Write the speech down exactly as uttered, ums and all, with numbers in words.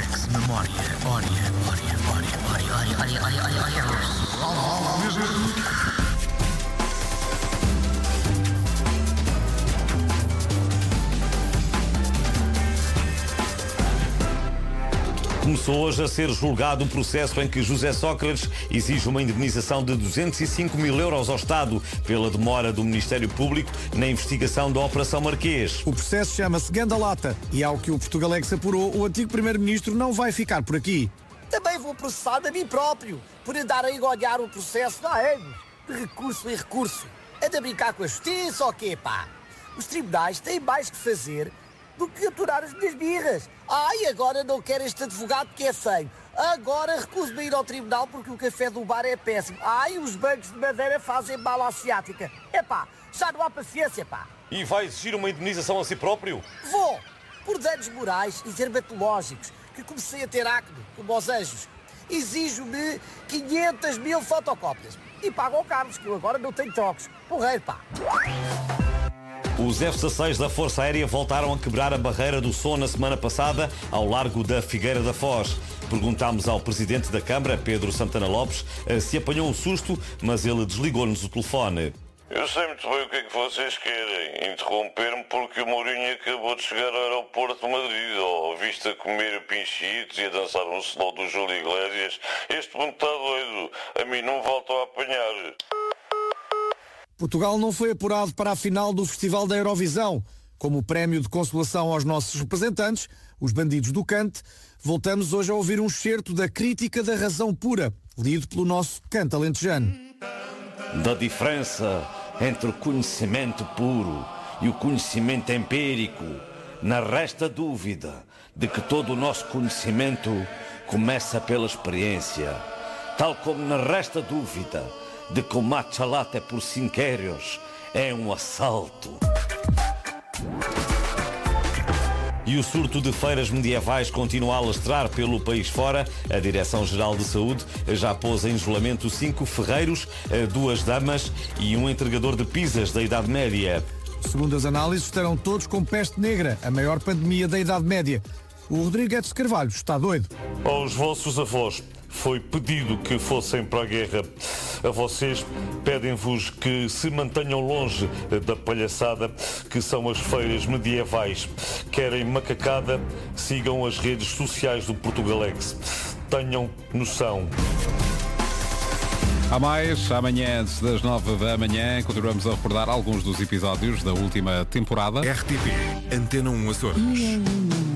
Alex, memória, memória, memória, memória, memória, memória, memória, memória. Começou hoje a ser julgado um processo em que José Sócrates exige uma indemnização de duzentos e cinco mil euros ao Estado pela demora do Ministério Público na investigação da Operação Marquês. O processo chama-se Gandalata e, ao que o Portugalex apurou, o antigo primeiro-ministro não vai ficar por aqui. Também vou processar a mim próprio por andar a enganar o processo há anos, de recurso em recurso. Anda a brincar com a justiça ou quê, pá? Os tribunais têm mais que fazer do que aturar as minhas birras. Ai, agora não quero este advogado que é feio. Agora recuso-me a ir ao tribunal porque o café do bar é péssimo. Ai, os bancos de madeira fazem bala asiática. Epá, já não há paciência, pá. E vai exigir uma indemnização a si próprio? Vou, por danos morais e dermatológicos, que comecei a ter acne, como aos anjos. Exijo-me quinhentas mil fotocópias. E pago ao Carlos, que eu agora não tenho trocos. Porreiro, pá. Os F dezasseis da Força Aérea voltaram a quebrar a barreira do som na semana passada ao largo da Figueira da Foz. Perguntámos ao Presidente da Câmara, Pedro Santana Lopes, se apanhou um susto, mas ele desligou-nos o telefone. Eu sei muito bem o que é que vocês querem. Interromper-me porque o Mourinho acabou de chegar ao aeroporto de Madrid. Ou visto a comer pinchitos e a dançar um slow do Júlio Iglesias. Este mundo está doido. A mim não voltam a apanhar. Portugal não foi apurado para a final do Festival da Eurovisão. Como prémio de consolação aos nossos representantes, os bandidos do Cante, voltamos hoje a ouvir um excerto da Crítica da Razão Pura, lido pelo nosso Cante alentejano. Da diferença entre o conhecimento puro e o conhecimento empírico, não resta dúvida de que todo o nosso conhecimento começa pela experiência, tal como não resta dúvida de que o matcha latte por cinco euros é um assalto. E o surto de feiras medievais continua a alastrar pelo país fora. A Direção-Geral de Saúde já pôs em isolamento cinco ferreiros, duas damas e um entregador de pizzas da Idade Média. Segundo as análises, estarão todos com peste negra, a maior pandemia da Idade Média. O Rodrigues de Carvalho está doido. Aos vossos avós foi pedido que fossem para a guerra. A vocês pedem-vos que se mantenham longe da palhaçada que são as feiras medievais. Querem macacada? Sigam as redes sociais do Portugalex. Tenham noção. Há mais, amanhã antes das nove da manhã, continuamos a recordar alguns dos episódios da última temporada. R T P, Antena um Açores.